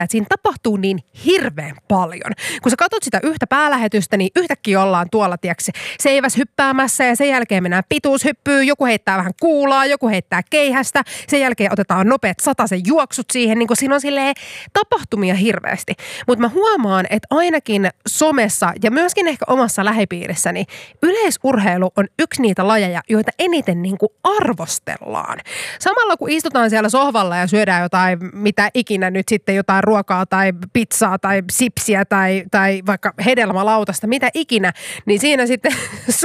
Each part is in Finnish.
että siinä tapahtuu niin hirveän paljon. Kun sä katsot sitä yhtä päälähetystä, niin yhtäkkiä ollaan tuolla, tiedätkö, seiväs hyppäämässä ja sen jälkeen mennään pituushyppyyn, joku heittää vähän kuulaa, joku heittää keihästä, sen jälkeen otetaan nopeat 100 juoksut siihen, niin kuin siinä on silleen tapahtumia hirveästi. Mutta mä huomaan, että ainakin somessa ja myöskin ehkä omassa lähipiirissäni yleisurheilu on yksi niitä lajeja, joita eniten niin kuin arvostellaan. Samalla kun istutaan siellä sohvalla ja syödään jotain, mitä ikinä nyt sitten jotain ruokaa tai pizzaa tai sipsiä tai vaikka hedelmälautasta, mitä ikinä, niin siinä sitten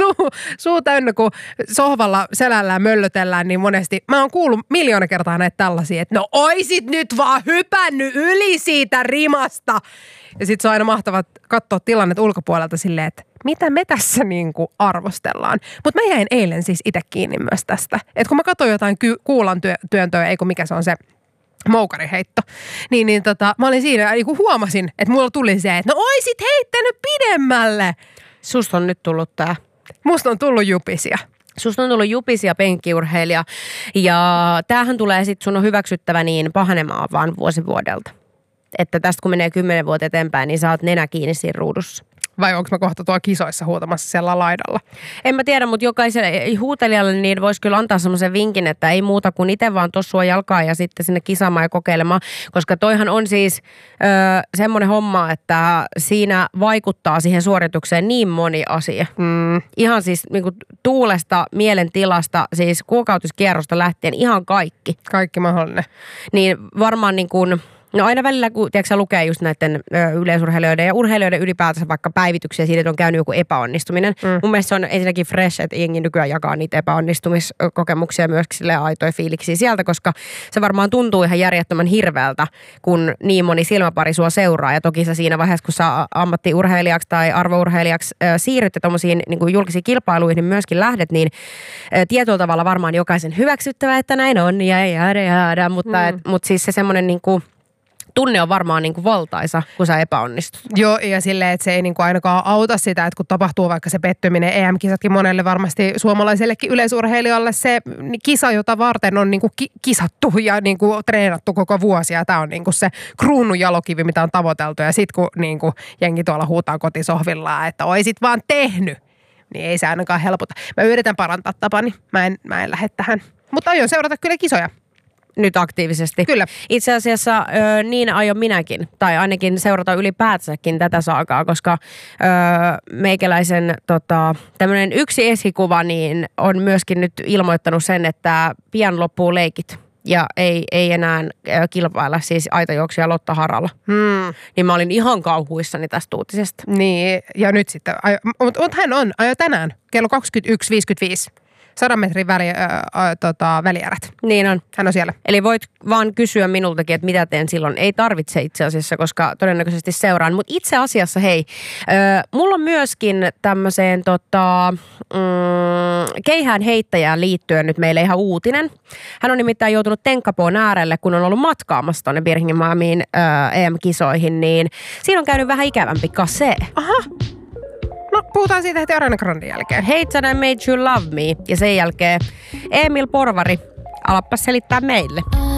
suu täynnä, kun sohvalla selällään möllötellään, niin monesti mä oon kuullut miljoona kertaa näitä tällaisia, että no oisit nyt vaan hypännyt yli siitä rimasta. Ja sit se on aina mahtavaa katsoa tilannet ulkopuolelta silleen, että mitä me tässä niinku arvostellaan. Mutta mä jäin eilen siis itse kiinni myös tästä. Että kun mä katsoin jotain kuulan työntöä, ei kun mikä se on se moukariheitto, niin mä olin siinä ja huomasin, että mulla tuli se, että no oisit heittänyt pidemmälle. Susta on nyt tullut tää. Musta on tullut jupisia. Susta on tullut jupisia penkkiurheilija ja tämähän tulee sitten sun on hyväksyttävä niin pahenemaan vaan vuodelta. Että tästä kun menee 10 vuotta eteenpäin, niin sä oot nenä kiinni siinä ruudussa. Vai onko mä kohta tuolla kisoissa huutamassa siellä laidalla? En mä tiedä, mutta jokaiselle huutelijalle niin voisi kyllä antaa semmoisen vinkin, että ei muuta kuin itse vaan tossua jalkaa ja sitten sinne kisaamaan ja kokeilemaan. Koska toihan on siis semmoinen homma, että siinä vaikuttaa siihen suoritukseen niin moni asia. Ihan siis niin kuin tuulesta, mielentilasta, siis kuukautiskierrosta lähtien ihan kaikki. Kaikki mahdollinen. Niin varmaan niin kuin no aina välillä, kun tiedätkö, lukee just näiden yleisurheilijoiden ja urheilijoiden ylipäätänsä vaikka päivityksiä siitä, että on käynyt joku epäonnistuminen. Mun mielestä se on ensinnäkin fresh, että jengi nykyään jakaa niitä epäonnistumiskokemuksia myöskin silleen aitoja fiiliksiä sieltä, koska se varmaan tuntuu ihan järjettömän hirveältä, kun niin moni silmäpari sua seuraa. Ja toki sä siinä vaiheessa, kun sä ammattiurheilijaksi tai arvourheilijaksi siirryt ja tommosiin niin kuin julkisiin kilpailuihin, niin myöskin lähdet, niin tietyllä tavalla varmaan jokaisen hyväksyttävä, että näin on ja mutta siis se semmoinen niin kuin tunne on varmaan niin kuin valtaisa, kun sä epäonnistut. Joo, ja silleen, että se ei niin kuin ainakaan auta sitä, että kun tapahtuu vaikka se pettyminen, EM-kisatkin monelle varmasti suomalaisellekin yleisurheilijalle se kisa, jota varten on niin kuin kisattu ja niin kuin treenattu koko vuosia. Tämä on niin kuin se kruununjalokivi, mitä on tavoiteltu. Ja sitten kun niin kuin jengi tuolla huutaa kotisohvillaan, että oisit vaan tehnyt, niin ei se ainakaan helpota. Mä yritän parantaa tapani. Mä en lähde tähän. Mutta aion seurata kyllä kisoja. Nyt aktiivisesti. Kyllä. Itse asiassa niin aion minäkin, tai ainakin seurata ylipäätänsäkin tätä saakaa, koska meikäläisen tämmöinen yksi esikuva niin on myöskin nyt ilmoittanut sen, että pian loppuu leikit. Ja ei enää kilpailla siis aitajuoksia Lotta Haralla. Niin mä olin ihan kauhuissani tästä uutisesta. Niin, ja nyt sitten, mutta hän on tänään kello 21.55. 100 metrin välierät. Niin on. Hän on siellä. Eli voit vaan kysyä minultakin, että mitä teen silloin. Ei tarvitse itse asiassa, koska todennäköisesti seuraan. Mutta itse asiassa, hei, mulla on myöskin tämmöiseen keihään heittäjään liittyen nyt meille ihan uutinen. Hän on nimittäin joutunut Tenkkapoon äärelle, kun on ollut matkaamassa tuonne Birminghamin EM-kisoihin, niin siinä on käynyt vähän ikävämpi kase. Aha. No, puhutaan siitä heti Ariana Granden jälkeen. Hate and I made you love me. Ja sen jälkeen Emil Porvari, alappas selittää meille.